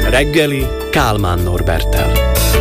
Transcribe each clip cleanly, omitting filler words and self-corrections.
Reggeli Kálmán Norberttel.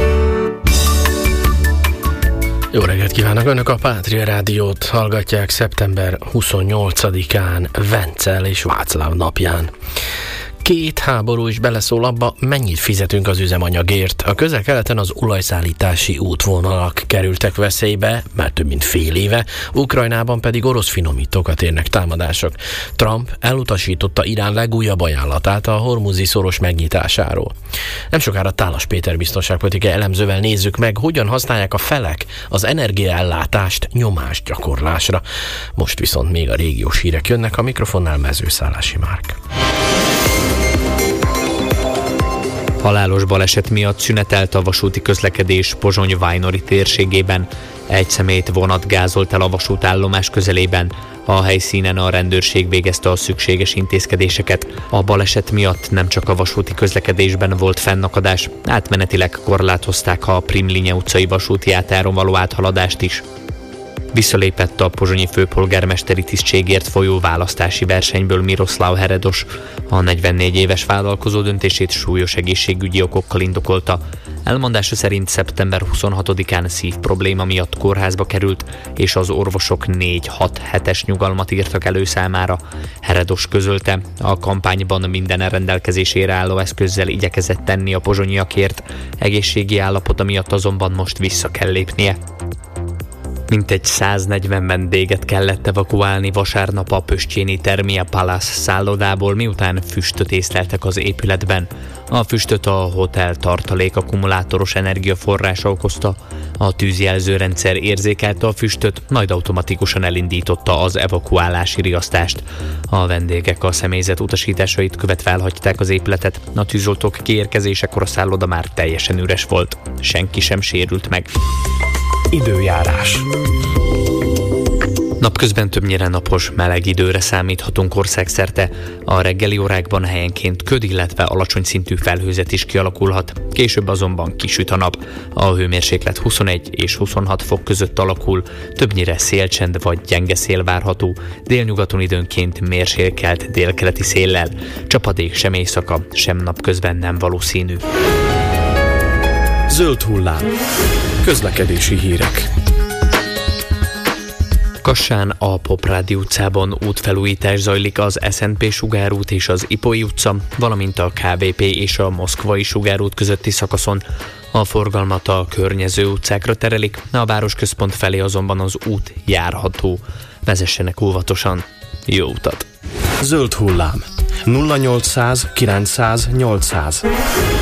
Jó reggelt kívánok! Önök a Pátria Rádiót hallgatják szeptember 28-án, Vencel és Václav napján. Két háború is beleszól abba, mennyit fizetünk az üzemanyagért. A Közel-Keleten az olajszállítási útvonalak kerültek veszélybe, már több mint fél éve, Ukrajnában pedig orosz finomítókat érnek támadások. Trump elutasította Irán legújabb ajánlatát a hormuzi szoros megnyitásáról. Nem sokára Tálas Péter biztonságpolitikai elemzővel nézzük meg, hogyan használják a felek az energiaellátást nyomásgyakorlásra. Most viszont még a régiós hírek jönnek, a mikrofonnál Mezőszállási Márk. Halálos baleset miatt szünetelt a vasúti közlekedés Pozsony-Vajnori térségében. Egy személyt vonat gázolt el a vasútállomás közelében. A helyszínen a rendőrség végezte a szükséges intézkedéseket. A baleset miatt nem csak a vasúti közlekedésben volt fennakadás, átmenetileg korlátozták a Primlinye utcai vasúti átáron való áthaladást is. Visszalépett a pozsonyi főpolgármesteri tisztségért folyó választási versenyből Miroslav Heredos. A 44 éves vállalkozó döntését súlyos egészségügyi okokkal indokolta. Elmondása szerint szeptember 26-án szívprobléma miatt kórházba került, és az orvosok 4-6 hetes nyugalmat írtak elő számára. Heredos közölte, a kampányban minden rendelkezésére álló eszközzel igyekezett tenni a pozsonyiakért, egészségi állapota miatt azonban most vissza kell lépnie. Mintegy 140 vendéget kellett evakuálni vasárnap a pöstjéni Termia Palace szállodából, miután füstöt észleltek az épületben. A füstöt a hotel tartalék akkumulátoros energiaforrása okozta. A tűzjelzőrendszer érzékelte a füstöt, majd automatikusan elindította az evakuálási riasztást. A vendégek a személyzet utasításait követve elhagyták az épületet. A tűzoltók kiérkezésekor a szálloda már teljesen üres volt. Senki sem sérült meg. Időjárás. Napközben többnyire napos, meleg időre számíthatunk országszerte. A reggeli órákban helyenként köd, illetve alacsony szintű felhőzet is kialakulhat. Később azonban kisüt a nap. A hőmérséklet 21 és 26 fok között alakul, többnyire szélcsend vagy gyenge szél várható, délnyugaton időnként mérsékelt délkeleti széllel. Csapadék sem éjszaka, sem napközben nem valószínű. Zöld hullám. Közlekedési hírek. Kassán a Poprádi utcában útfelújítás zajlik az SNP Sugárút és az Ipoly utca, valamint a KVP és a Moszkvai Sugárút közötti szakaszon. A forgalmat a környező utcákra terelik, a városközpont felé azonban az út járható. Vezessenek óvatosan. Jó utat! Zöld hullám. 0800 900 800.